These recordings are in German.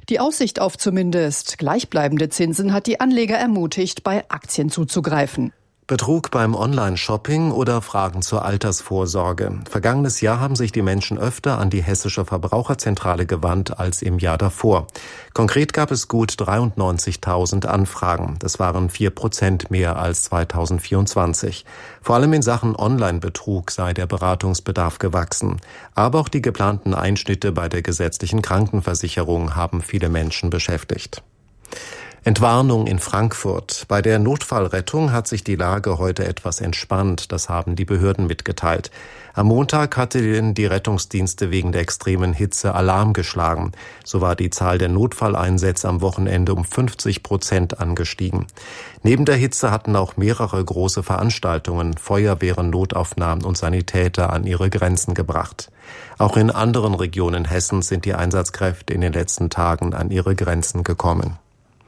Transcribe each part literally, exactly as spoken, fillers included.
Die Aussicht auf zumindest gleichbleibende Zinsen hat die Anleger ermutigt, bei Aktien zuzugreifen. Betrug beim Online-Shopping oder Fragen zur Altersvorsorge. Vergangenes Jahr haben sich die Menschen öfter an die Hessische Verbraucherzentrale gewandt als im Jahr davor. Konkret gab es gut dreiundneunzigtausend Anfragen. Das waren vier Prozent mehr als zweitausendvierundzwanzig. Vor allem in Sachen Online-Betrug sei der Beratungsbedarf gewachsen. Aber auch die geplanten Einschnitte bei der gesetzlichen Krankenversicherung haben viele Menschen beschäftigt. Entwarnung in Frankfurt. Bei der Notfallrettung hat sich die Lage heute etwas entspannt. Das haben die Behörden mitgeteilt. Am Montag hatten die Rettungsdienste wegen der extremen Hitze Alarm geschlagen. So war die Zahl der Notfalleinsätze am Wochenende um fünfzig Prozent angestiegen. Neben der Hitze hatten auch mehrere große Veranstaltungen, Feuerwehren, Notaufnahmen und Sanitäter an ihre Grenzen gebracht. Auch in anderen Regionen Hessens sind die Einsatzkräfte in den letzten Tagen an ihre Grenzen gekommen.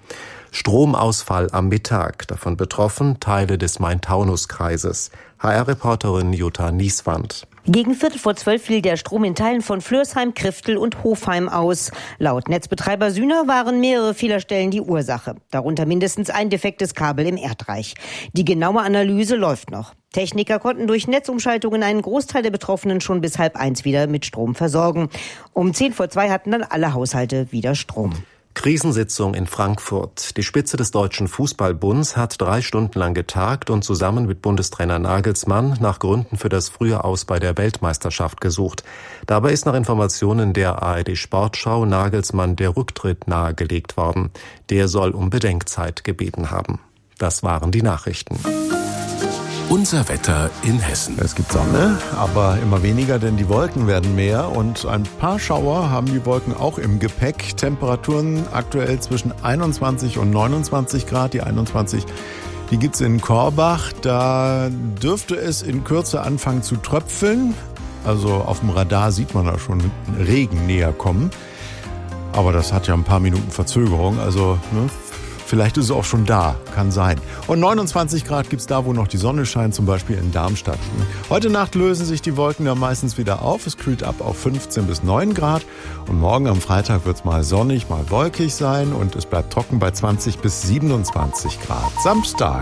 Stromausfall am Mittag, davon betroffen Teile des Main-Taunus-Kreises. H R-Reporterin Jutta Nieswand. Gegen Viertel vor zwölf fiel der Strom in Teilen von Flörsheim, Kriftel und Hofheim aus. Laut Netzbetreiber Sühner waren mehrere Fehlerstellen die Ursache. Darunter mindestens ein defektes Kabel im Erdreich. Die genaue Analyse läuft noch. Techniker konnten durch Netzumschaltungen einen Großteil der Betroffenen schon bis halb eins wieder mit Strom versorgen. Um zehn vor zwei hatten dann alle Haushalte wieder Strom. Krisensitzung in Frankfurt. Die Spitze des Deutschen Fußballbunds hat drei Stunden lang getagt und zusammen mit Bundestrainer Nagelsmann nach Gründen für das frühe Aus bei der Weltmeisterschaft gesucht. Dabei ist nach Informationen der A R D Sportschau Nagelsmann der Rücktritt nahegelegt worden. Der soll um Bedenkzeit gebeten haben. Das waren die Nachrichten. Unser Wetter in Hessen. Es gibt Sonne, aber immer weniger, denn die Wolken werden mehr und ein paar Schauer haben die Wolken auch im Gepäck. Temperaturen aktuell zwischen einundzwanzig und neunundzwanzig Grad. Die einundzwanzig, die gibt's in Korbach. Da dürfte es in Kürze anfangen zu tröpfeln. Also auf dem Radar sieht man da schon Regen näher kommen. Aber das hat ja ein paar Minuten Verzögerung, also ne, vielleicht ist es auch schon da, kann sein. Und neunundzwanzig Grad gibt's da, wo noch die Sonne scheint, zum Beispiel in Darmstadt. Heute Nacht lösen sich die Wolken dann meistens wieder auf. Es kühlt ab auf fünfzehn bis neun Grad. Und morgen am Freitag wird's mal sonnig, mal wolkig sein. Und es bleibt trocken bei zwanzig bis siebenundzwanzig Grad. Samstag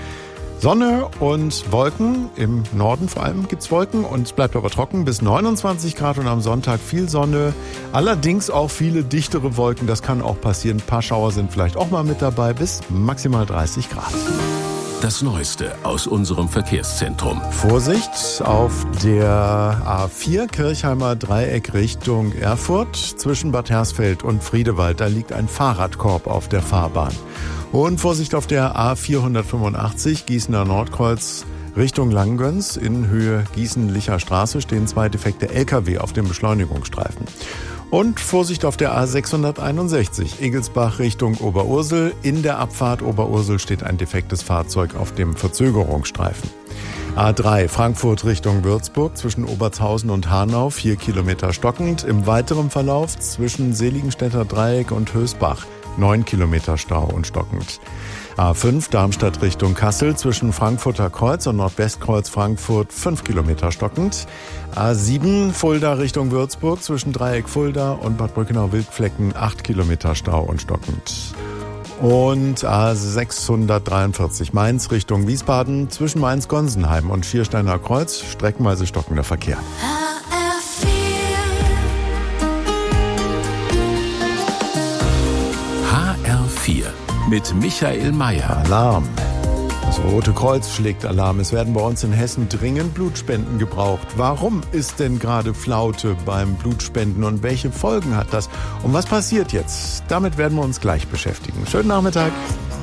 Sonne und Wolken, im Norden vor allem gibt's Wolken und es bleibt aber trocken bis neunundzwanzig Grad und am Sonntag viel Sonne, allerdings auch viele dichtere Wolken, das kann auch passieren, ein paar Schauer sind vielleicht auch mal mit dabei, bis maximal dreißig Grad. Das Neueste aus unserem Verkehrszentrum. Vorsicht auf der A vier Kirchheimer Dreieck Richtung Erfurt zwischen Bad Hersfeld und Friedewald, da liegt ein Fahrradkorb auf der Fahrbahn. Und Vorsicht auf der A vierhundertfünfundachtzig Gießener Nordkreuz Richtung Langgöns in Höhe Gießen-Licher Straße stehen zwei defekte L K W auf dem Beschleunigungsstreifen. Und Vorsicht auf der A sechshunderteinundsechzig Egelsbach Richtung Oberursel. In der Abfahrt Oberursel steht ein defektes Fahrzeug auf dem Verzögerungsstreifen. A drei Frankfurt Richtung Würzburg zwischen Obertshausen und Hanau, vier Kilometer stockend. Im weiteren Verlauf zwischen Seligenstädter Dreieck und Hösbach neun Kilometer Stau und stockend. A fünf Darmstadt Richtung Kassel zwischen Frankfurter Kreuz und Nordwestkreuz Frankfurt fünf Kilometer stockend. A sieben Fulda Richtung Würzburg zwischen Dreieck Fulda und Bad Brückenau-Wildflecken acht Kilometer Stau und stockend. Und A sechshundertdreiundvierzig Mainz Richtung Wiesbaden zwischen Mainz-Gonsenheim und Schiersteiner Kreuz streckenweise stockender Verkehr. H R vier mit Michael Mayer. Alarm. Das Rote Kreuz schlägt Alarm. Es werden bei uns in Hessen dringend Blutspenden gebraucht. Warum ist denn gerade Flaute beim Blutspenden und welche Folgen hat das? Und was passiert jetzt? Damit werden wir uns gleich beschäftigen. Schönen Nachmittag.